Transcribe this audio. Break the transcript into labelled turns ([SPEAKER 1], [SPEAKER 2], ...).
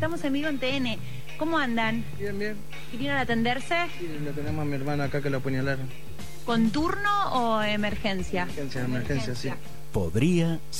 [SPEAKER 1] estamos en vivo en TN. ¿Cómo andan?
[SPEAKER 2] Bien, bien.
[SPEAKER 1] ¿Vinieron a atenderse?
[SPEAKER 2] Sí, le tenemos a mi hermana acá que lo apuñalaron.
[SPEAKER 1] ¿Con turno o emergencia?
[SPEAKER 2] Emergencia, sí.
[SPEAKER 3] Podría